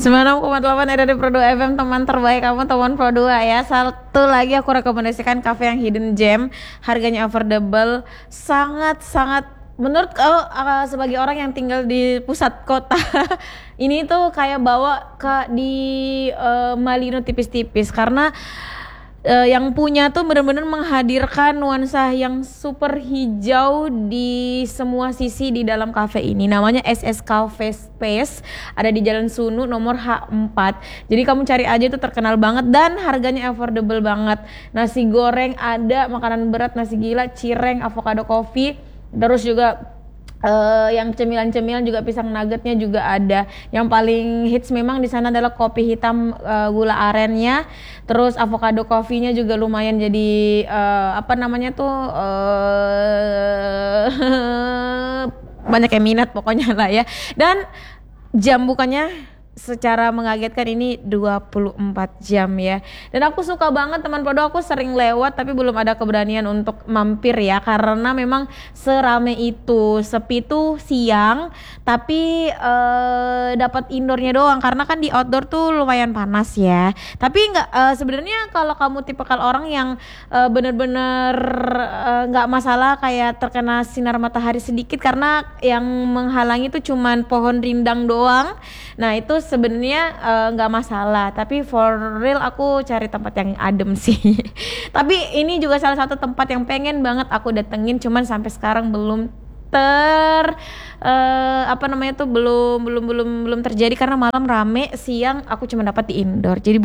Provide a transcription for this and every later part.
96,8 RRI Pro 2 FM, teman terbaik kamu, teman Pro 2 ya. Satu lagi aku rekomendasikan cafe yang Hidden Gem. Harganya affordable, sangat-sangat menurut sebagai orang yang tinggal di pusat kota. Ini tuh kayak bawa ke di Malino tipis-tipis karena yang punya tuh benar-benar menghadirkan nuansa yang super hijau di semua sisi di dalam cafe ini. Namanya SS Cafe Space, ada di Jalan Sunu nomor H4. Jadi kamu cari aja, itu terkenal banget dan harganya affordable banget. Nasi goreng ada, makanan berat, nasi gila, cireng, avocado coffee, terus juga yang cemilan-cemilan juga, pisang nuggetnya juga ada. Yang paling hits memang di sana adalah kopi hitam gula arennya, terus avocado coffee-nya juga lumayan jadi banyak yang minat pokoknya lah ya. Dan jam bukanya secara mengagetkan ini 24 jam ya. Dan aku suka banget teman Podo, aku sering lewat tapi belum ada keberanian untuk mampir ya, karena memang serame itu. Sepi tuh siang, tapi dapat indoornya doang karena kan di outdoor tuh lumayan panas ya. Tapi sebenarnya kalau kamu tipikal orang yang bener-bener nggak masalah kayak terkena sinar matahari sedikit, karena yang menghalangi tuh cuman pohon rindang doang. Nah itu sebenarnya nggak masalah, tapi for real aku cari tempat yang adem sih. Tapi ini juga salah satu tempat yang pengen banget aku datengin, cuman sampai sekarang belum belum terjadi karena malam rame, siang aku cuma dapat di indoor. Jadi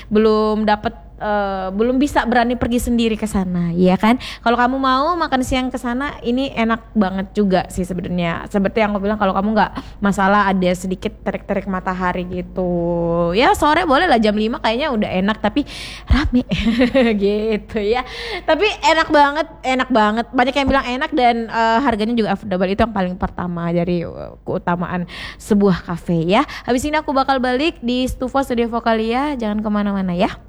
belum bisa berani pergi sendiri ke sana, ya kan? Kalau kamu mau makan siang ke sana, ini enak banget juga sih sebenarnya. Seperti yang aku bilang, kalau kamu nggak masalah ada sedikit terik-terik matahari gitu. Ya sore boleh lah, jam 5 kayaknya udah enak, tapi rame gitu ya. Tapi enak banget. Banyak yang bilang enak dan harganya juga affordable. Itu yang paling pertama dari keutamaan sebuah cafe ya. Habis ini aku bakal balik di Stufo Studio Vokalia. Jangan kemana-mana ya.